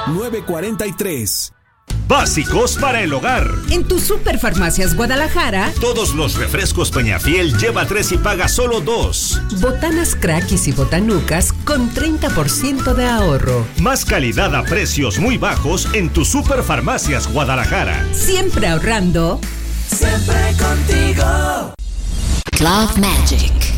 943. Básicos para el hogar. En tu Superfarmacias Guadalajara, todos los refrescos Peñafiel lleva 3 y paga solo 2. Botanas Crackis y Botanucas con 30% de ahorro. Más calidad a precios muy bajos en tu Superfarmacias Guadalajara. Siempre ahorrando. Siempre contigo. Club Magic.